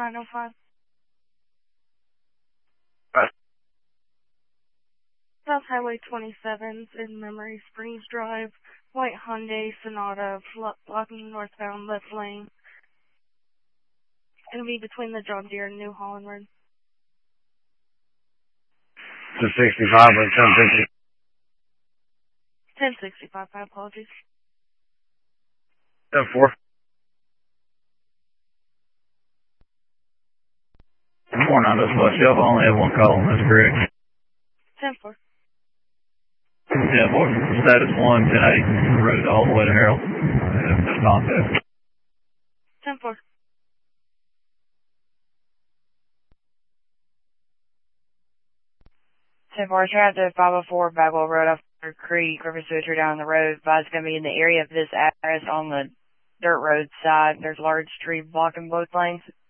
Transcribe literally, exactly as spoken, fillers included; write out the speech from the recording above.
nine oh five. Uh, South Highway twenty-seven in Memory Springs Drive. White Hyundai Sonata blocking northbound left lane. It's going to be between the John Deere and New Holland Road. to sixty-five or ten fifty. ten sixty-five, my apologies. ten four. Four not as much. Y'all only have one column. That's correct. ten four. Yeah, boy, status one, ten eight, road all the way to Harold. That's not that. ten four. ten four, turn out to five oh four Bagwell Road off Creek, River Switcher down the road. Advise going to be in the area of this address on the dirt road side. There's a large tree blocking both lanes.